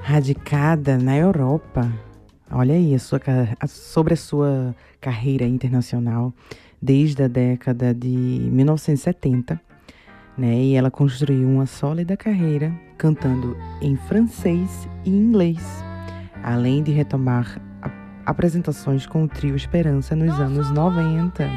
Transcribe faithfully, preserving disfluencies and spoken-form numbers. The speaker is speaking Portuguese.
Radicada na Europa, olha aí a sua, ca- a- sobre a sua carreira internacional desde a década de mil novecentos e setenta, né? E ela construiu uma sólida carreira cantando em francês e inglês, além de retomar a- apresentações com o trio Esperança nos anos noventa.